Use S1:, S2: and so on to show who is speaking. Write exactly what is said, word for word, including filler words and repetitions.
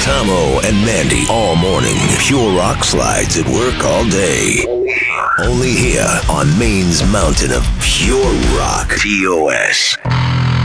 S1: Tomo and Mandy all morning. Pure rock slides at work all day. Only here on Maine's mountain of pure rock. T O S.